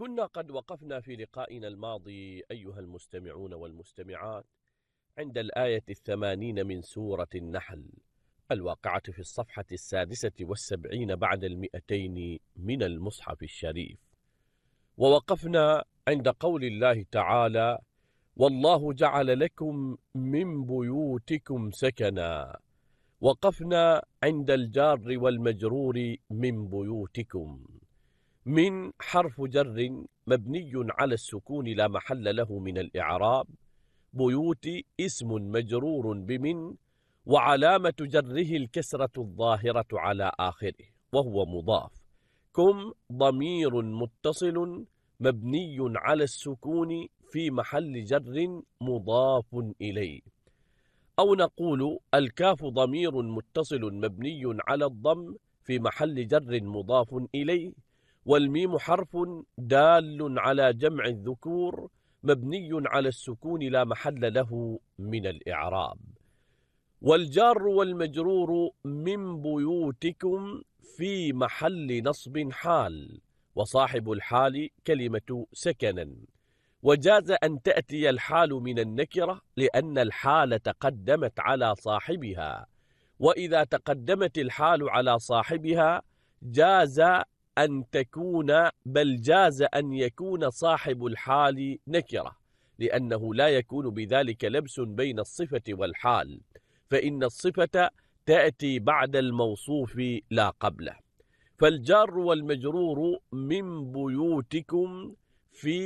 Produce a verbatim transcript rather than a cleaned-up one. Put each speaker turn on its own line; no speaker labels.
كنا قد وقفنا في لقائنا الماضي أيها المستمعون والمستمعات عند الآية الثمانين من سورة النحل الواقعة في الصفحة السادسة والسبعين بعد المئتين من المصحف الشريف، ووقفنا عند قول الله تعالى: والله جعل لكم من بيوتكم سكنا. وقفنا عند الجار والمجرور من بيوتكم. من حرف جر مبني على السكون لا محل له من الإعراب. بيوت اسم مجرور بمن، وعلامة جره الكسرة الظاهرة على آخره وهو مضاف. كم ضمير متصل مبني على السكون في محل جر مضاف إليه. أو نقول الكاف ضمير متصل مبني على الضم في محل جر مضاف إليه، والميم حرف دال على جمع الذكور مبني على السكون لا محل له من الإعراب. والجار والمجرور من بيوتكم في محل نصب حال، وصاحب الحال كلمة سكنا. وجاز أن تأتي الحال من النكرة لأن الحال تقدمت على صاحبها، وإذا تقدمت الحال على صاحبها جاز أن تكون بل جاز أن يكون صاحب الحال نكرة، لأنه لا يكون بذلك لبس بين الصفة والحال، فإن الصفة تأتي بعد الموصوف لا قبله. فالجار والمجرور من بيوتكم في